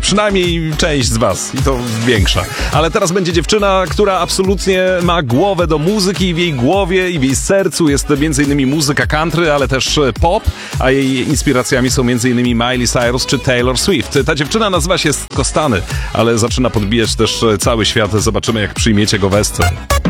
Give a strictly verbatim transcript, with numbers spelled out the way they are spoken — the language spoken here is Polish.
przynajmniej część z was i to większa. Ale teraz będzie dziewczyna, która absolutnie ma głowę do muzyki i w jej głowie i w jej sercu jest między innymi muzyka country, ale też pop, a jej inspiracjami są między innymi Miley Cyrus czy Taylor Swift. Ta dziewczyna nazywa się Skostany, ale zaczyna podbijać też cały świat. Zobaczymy, jak przyjmiecie go w Esce.